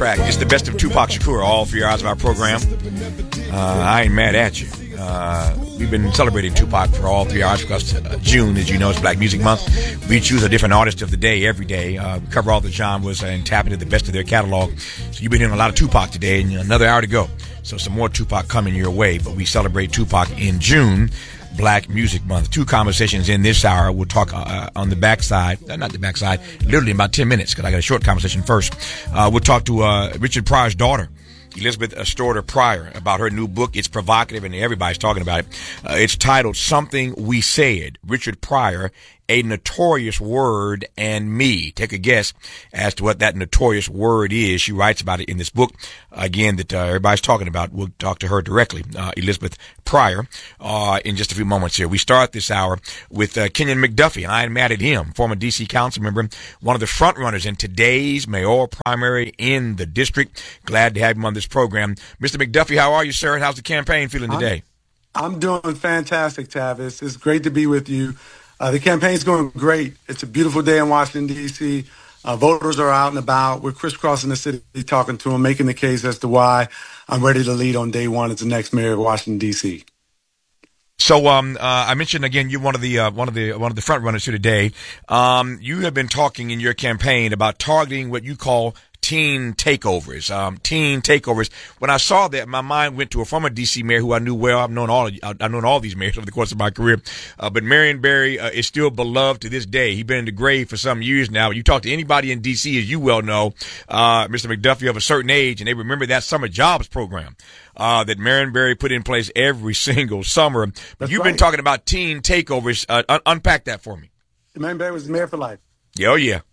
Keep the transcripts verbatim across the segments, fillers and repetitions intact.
track. It's the best of Tupac Shakur, all three hours of our program. Uh, I ain't mad at you. Uh, we've been celebrating Tupac for all three hours because uh, June, as you know, is Black Music Month. We choose a different artist of the day every day. Uh, we cover all the genres and tap into the best of their catalog. So you've been hearing a lot of Tupac today, and another hour to go. So some more Tupac coming your way. But we celebrate Tupac in June, Black Music Month. Two conversations in this hour. We'll talk uh, on the backside, uh, not the backside, literally in about ten minutes, because I got a short conversation first. Uh, we'll talk to uh, Richard Pryor's daughter, Elizabeth Astorter Pryor, about her new book. It's provocative and everybody's talking about it. Uh, it's titled Something We Said, Richard Pryor, A Notorious Word and Me. Take a guess as to what that notorious word is. She writes about it in this book, again, that uh, everybody's talking about. We'll talk to her directly, uh, Elizabeth Pryor, uh, in just a few moments here. We start this hour with uh, Kenyon McDuffie. I ain't mad at him, former D C council member, one of the front runners in today's mayoral primary in the district. Glad to have him on this program. Mister McDuffie, how are you, sir? How's the campaign feeling today? I'm, I'm doing fantastic, Tavis. It's great to be with you. Uh, the campaign's going great. It's a beautiful day in Washington, D C Uh, voters are out and about. We're crisscrossing the city, talking to them, making the case as to why I'm ready to lead on day one as the next mayor of Washington, D C So, um, uh, I mentioned again, you're one of the, uh, one of the, one of the front runners here today. Um, you have been talking in your campaign about targeting what you call teen takeovers, um, teen takeovers. When I saw that, my mind went to a former D C mayor who I knew well. I've known all, I've known all these mayors over the course of my career. Uh, but Marion Barry, uh, is still beloved to this day. He's been in the grave for some years now. You talk to anybody in D C, as you well know, uh, Mister McDuffie, of a certain age, and they remember that summer jobs program, uh, that Marion Barry put in place every single summer. But That's you've right. been talking about teen takeovers. Uh, un- unpack that for me. Marion Barry was mayor for life. Yeah, oh yeah.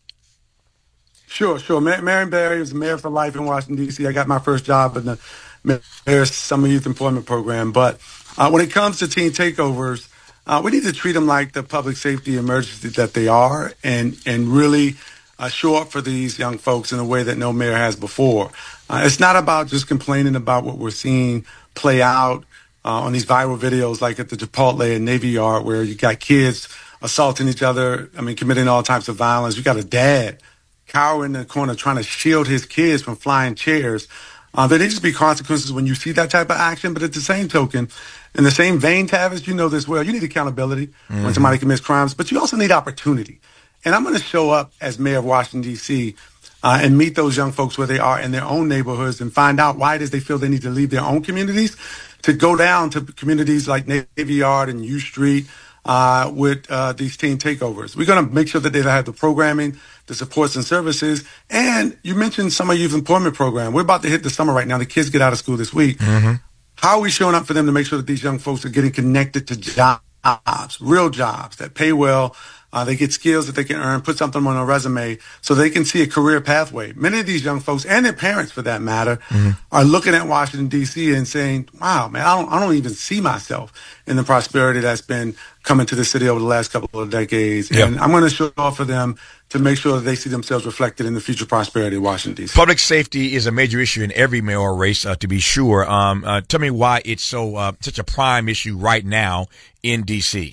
Sure, sure. Mar- Marion Barry was mayor for life in Washington, D C I got my first job in the mayor's summer youth employment program. But uh, when it comes to teen takeovers, uh, we need to treat them like the public safety emergency that they are, and and really uh, show up for these young folks in a way that no mayor has before. Uh, it's not about just complaining about what we're seeing play out uh, on these viral videos, like at the Chipotle and Navy Yard, where you got kids assaulting each other. I mean, committing all types of violence. You got a dad cower in the corner trying to shield his kids from flying chairs. Uh, there needs to be consequences when you see that type of action. But at the same token, in the same vein, Tavis, you know this well, you need accountability mm-hmm. when somebody commits crimes, but you also need opportunity. And I'm going to show up as mayor of Washington, D C, uh, and meet those young folks where they are in their own neighborhoods and find out why it is they feel they need to leave their own communities to go down to communities like Navy Yard and U Street, Uh, with uh, these teen takeovers. We're going to make sure that they have the programming, the supports and services. And you mentioned summer youth employment program. We're about to hit the summer right now. The kids get out of school this week. Mm-hmm. How are we showing up for them to make sure that these young folks are getting connected to jobs, real jobs that pay well? Uh, they get skills that they can earn, put something on a resume so they can see a career pathway. Many of these young folks, and their parents for that matter, mm-hmm. are looking at Washington, D C and saying, wow, man, I don't, I don't even see myself in the prosperity that's been coming to the city over the last couple of decades. Yep. And I'm going to show off for them to make sure that they see themselves reflected in the future prosperity of Washington, D C Public safety is a major issue in every mayoral race, uh, to be sure. Um, uh, tell me why it's so uh, such a prime issue right now in D C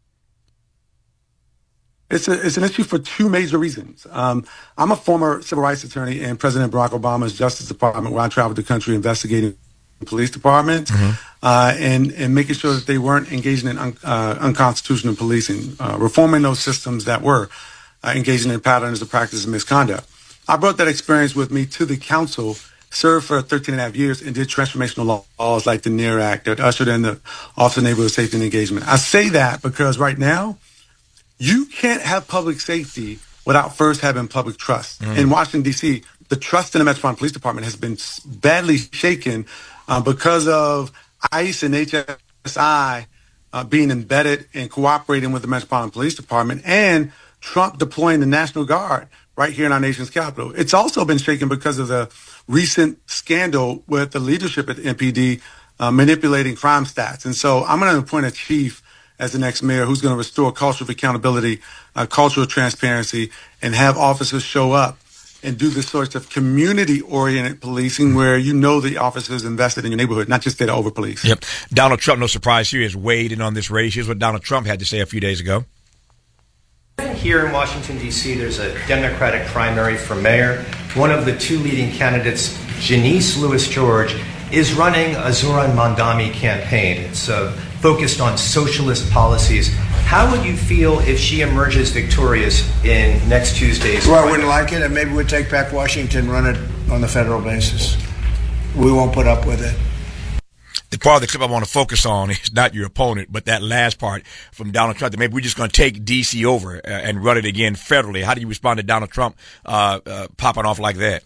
It's, a, it's an issue for two major reasons. Um, I'm a former civil rights attorney in President Barack Obama's Justice Department, where I traveled the country investigating police departments mm-hmm. uh, and, and making sure that they weren't engaging in un, uh, unconstitutional policing, uh, reforming those systems that were uh, engaging in patterns of practice and misconduct. I brought that experience with me to the council, served for thirteen and a half years, and did transformational laws like the NEAR Act that ushered in the Office of Neighborhood Safety and Engagement. I say that because right now, you can't have public safety without first having public trust. Mm. In Washington, D C, the trust in the Metropolitan Police Department has been badly shaken uh, because of ICE and H S I uh, being embedded and cooperating with the Metropolitan Police Department, and Trump deploying the National Guard right here in our nation's capital. It's also been shaken because of the recent scandal with the leadership at the M P D uh, manipulating crime stats. And so I'm going to appoint a chief as the next mayor who's going to restore culture of accountability, uh, culture of transparency, and have officers show up and do this sort of community-oriented policing where you know the officers invested in your neighborhood, not just there to over-police. Yep. Donald Trump, no surprise here, has weighed in on this race. Here's what Donald Trump had to say a few days ago. Here in Washington, D C, there's a Democratic primary for mayor. one of the two leading candidates, Janice Lewis-George, is running a Zoran Mandami campaign. It's uh, focused on socialist policies. How would you feel if she emerges victorious in next Tuesday's? Well, I wouldn't like it, and maybe we'd take back Washington, run it on the federal basis. We won't put up with it. The part of the clip I want to focus on is not your opponent, but that last part from Donald Trump, that maybe we're just going to take D C over and run it again federally. How do you respond to Donald Trump uh, uh, popping off like that?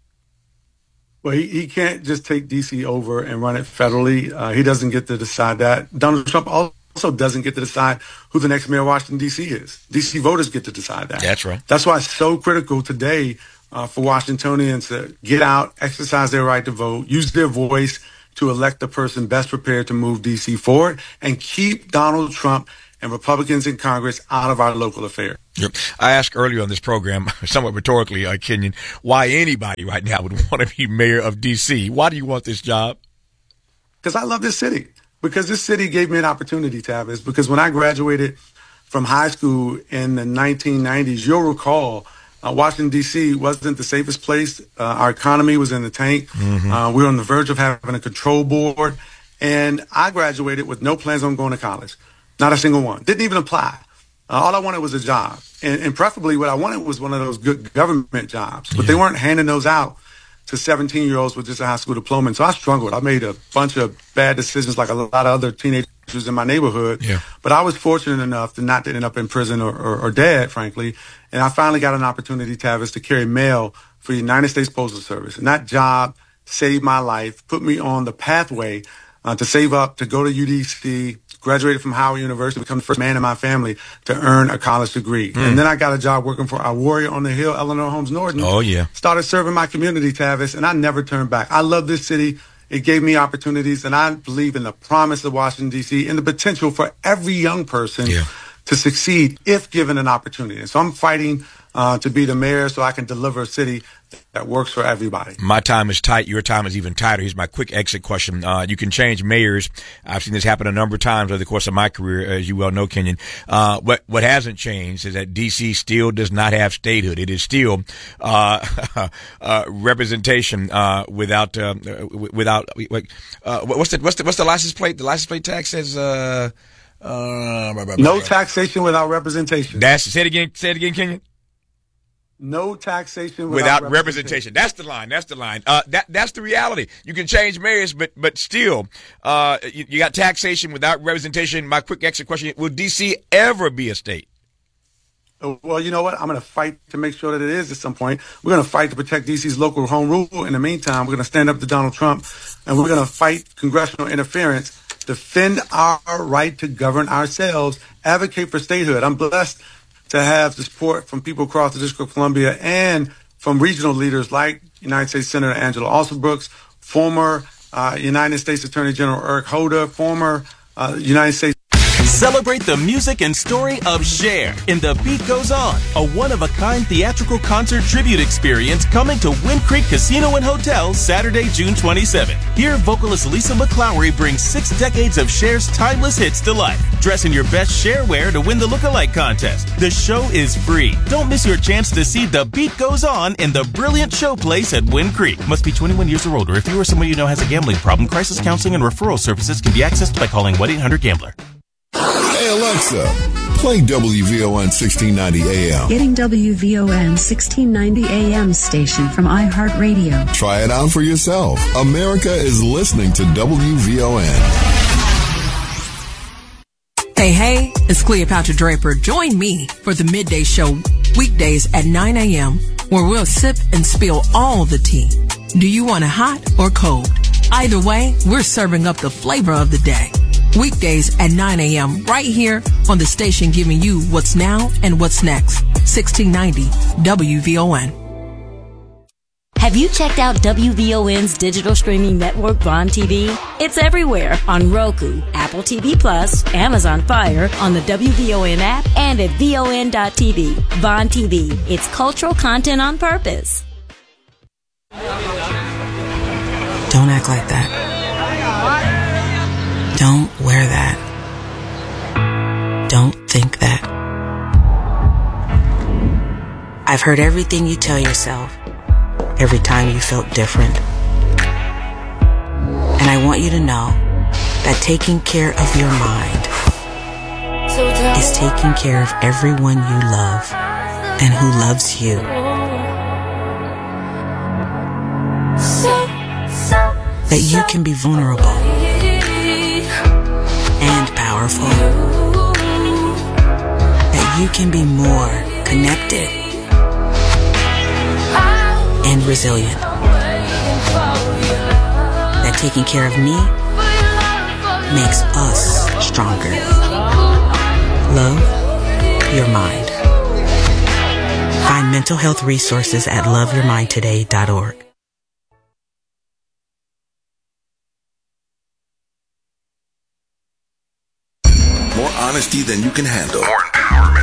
Well, he, he can't just take D C over and run it federally. Uh, he doesn't get to decide that. Donald Trump also doesn't get to decide who the next mayor of Washington, D C is. D C voters get to decide that. That's right. That's why it's so critical today uh, for Washingtonians to get out, exercise their right to vote, use their voice to elect the person best prepared to move D C forward, and keep Donald Trump and Republicans in Congress out of our local affairs. Yep. I asked earlier on this program, somewhat rhetorically, uh, Kenyon, why anybody right now would want to be mayor of D C. Why do you want this job? Because I love this city. Because this city gave me an opportunity, Tavis. Because when I graduated from high school in the nineteen nineties, you'll recall uh, Washington, D C wasn't the safest place. Uh, our economy was in the tank. Mm-hmm. Uh, we were on the verge of having a control board. And I graduated with no plans on going to college. Not a single one. Didn't even apply. Uh, all I wanted was a job. And, and preferably what I wanted was one of those good government jobs. But yeah. They weren't handing those out to seventeen-year-olds with just a high school diploma. And so I struggled. I made a bunch of bad decisions like a lot of other teenagers in my neighborhood. Yeah. But I was fortunate enough to not end up in prison or, or, or dead, frankly. And I finally got an opportunity, Tavis, to carry mail for the United States Postal Service. And that job saved my life, put me on the pathway uh, to save up, to go to U D C, graduated from Howard University, become the first man in my family to earn a college degree. Mm. And then I got a job working for our warrior on the Hill, Eleanor Holmes Norton. Oh, yeah. Started serving my community, Tavis, and I never turned back. I love this city. It gave me opportunities, and I believe in the promise of Washington, D C, and the potential for every young person yeah. to succeed if given an opportunity. And so I'm fighting uh, to be the mayor so I can deliver a city that works for everybody. My time is tight. Your time is even tighter. Here's my quick exit question. Uh, you can change mayors. I've seen this happen a number of times over the course of my career, as you well know, Kenyon. Uh, what, what hasn't changed is that D C still does not have statehood. It is still, uh, uh, representation, uh, without, uh, without, uh, what's the, what's the, what's the license plate? The license plate tax says, uh, uh, no taxation without representation. That's, say it again, say it again, Kenyon. No taxation without, without representation. representation. That's the line. That's the line. Uh, that that's the reality. You can change mayors, but but still, uh, you, you got taxation without representation. My quick exit question: will D C ever be a state? Well, you know what? I'm going to fight to make sure that it is at some point. We're going to fight to protect D C's local home rule. In the meantime, we're going to stand up to Donald Trump, and we're going to fight congressional interference, defend our right to govern ourselves, advocate for statehood. I'm blessed to have the support from people across the District of Columbia and from regional leaders like United States Senator Angela Alsobrooks, former uh, United States Attorney General Eric Holder, former uh, United States. Celebrate the music and story of Cher in The Beat Goes On, a one-of-a-kind theatrical concert tribute experience coming to Wind Creek Casino and Hotel Saturday, June twenty-seventh. Here, vocalist Lisa McClowry brings six decades of Cher's timeless hits to life. Dress in your best Cher wear to win the look-alike contest. The show is free. Don't miss your chance to see The Beat Goes On in the brilliant showplace at Wind Creek. Must be twenty-one years or older. If you or someone you know has a gambling problem, crisis counseling and referral services can be accessed by calling one eight hundred gambler. Hey Alexa, play W V O N sixteen ninety A M. Getting W V O N sixteen ninety A M station from iHeartRadio. Try it out for yourself. America is listening to W V O N. Hey, hey, it's Cleopatra Draper. Join me for the Midday Show weekdays at nine A M, where we'll sip and spill all the tea. Do you want it hot or cold? Either way, we're serving up the flavor of the day. Weekdays at nine A M right here on the station giving you what's now and what's next. sixteen ninety W V O N. Have you checked out W V O N's digital streaming network, Vaughn T V? It's everywhere on Roku, Apple T V Plus, Amazon Fire, on the W V O N app, and at V O N dot T V. Vaughn T V. It's cultural content on purpose. Don't act like that. Don't wear that. Don't think that. I've heard everything you tell yourself, every time you felt different. And I want you to know that taking care of your mind is taking care of everyone you love and who loves you. That you can be vulnerable and powerful. That you can be more connected and resilient. That taking care of me makes us stronger. Love your mind. Find mental health resources at love your mind today dot org. More honesty than you can handle. More empowerment